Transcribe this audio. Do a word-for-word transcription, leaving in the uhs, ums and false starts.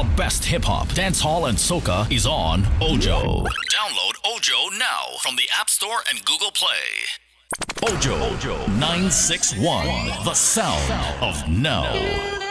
The best hip-hop, dancehall, and soca is on Ojo. Download Ojo now from the App Store and Google Play. Ojo, Ojo nine six one, the sound of now.